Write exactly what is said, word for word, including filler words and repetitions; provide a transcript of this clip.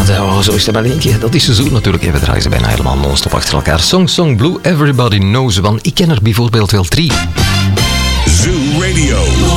oh, zo is er maar eentje. Dat is ze zo natuurlijk. We draaien ze bijna helemaal non-stop achter elkaar. Song Song Blue, Everybody Knows. Want ik ken er bijvoorbeeld wel drie. Zoo Radio.